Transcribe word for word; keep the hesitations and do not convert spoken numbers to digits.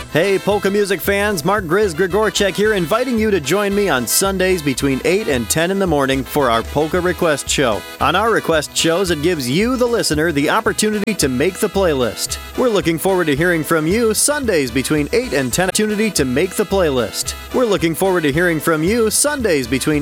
Hey, polka music fans, Mark Grizz Grigorchek here, inviting you to join me on Sundays between eight and ten in the morning for our Polka Request Show. On our request shows, it gives you, the listener, the opportunity to make the playlist. We're looking forward to hearing from you Sundays between eight and ten. Opportunity to make the playlist. We're looking forward to hearing from you Sundays between